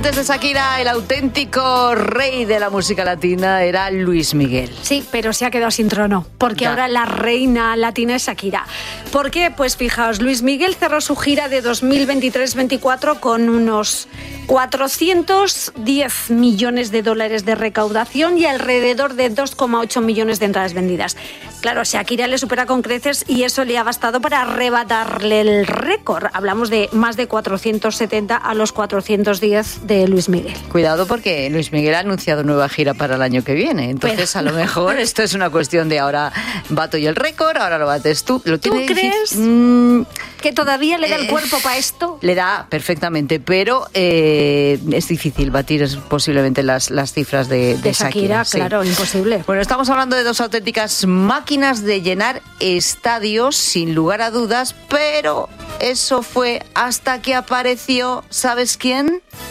Antes de Shakira, el auténtico rey de la música latina era Luis Miguel. Sí, pero se ha quedado sin trono, porque ahora la reina latina es Shakira. ¿Por qué? Pues fijaos, Luis Miguel cerró su gira de 2023-24 con unos 410 millones de dólares de recaudación y alrededor de 2,8 millones de entradas vendidas. Claro, Shakira le supera con creces y eso le ha bastado para arrebatarle el récord. Hablamos de más de 470 a los 410 de Luis Miguel. Cuidado porque Luis Miguel ha anunciado nueva gira para el año que viene. Entonces, a lo mejor esto es una cuestión de ahora bato yo el récord, ahora lo bates tú. ¿Tú crees que todavía le da el cuerpo para esto? Le da perfectamente, pero es difícil batir posiblemente las cifras de Shakira. Sí. Claro, imposible. Bueno, estamos hablando de dos auténticas máquinas de llenar estadios, sin lugar a dudas, pero eso fue hasta que apareció, ¿sabes quién?